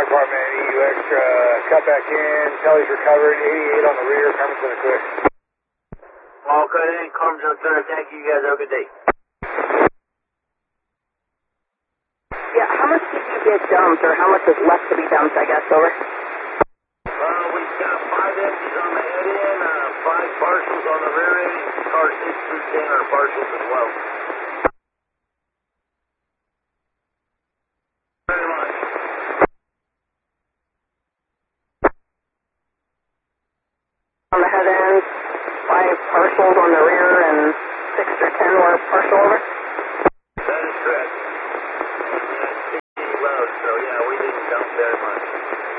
Department, EU Extra, cut back in, Kelly's recovered, 88 on the rear, Carmen's gonna quit. All cut in, Carmen's gonna clear, thank you, you guys have a good day. Yeah, how much did you get dumped, or how much is left to be dumped, I guess, over? We've got 5 empties on the head end, 5 partials on the rear end, and cars 6 through 10 are partials as well. Very much. On the head end, 5 partials on the rear, and 6 or 10 were partial over?